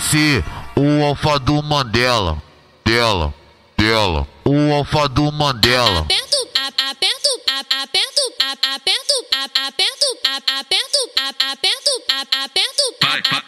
ser o alfa do Mandela. Dela. O alfa do Mandela. Aperto, aperto, aperto, aperto, aperto, aperto, aperto, aperto, aperto,